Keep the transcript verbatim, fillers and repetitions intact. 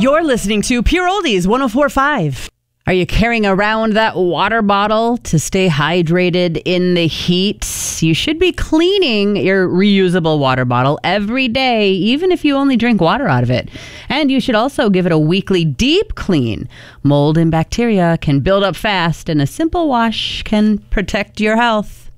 You're listening to Pure Oldies one oh four point five. Are you carrying around that water bottle to stay hydrated in the heat? You should be cleaning your reusable water bottle every day, even if you only drink water out of it. And you should also give it a weekly deep clean. Mold and bacteria can build up fast, and a simple wash can protect your health.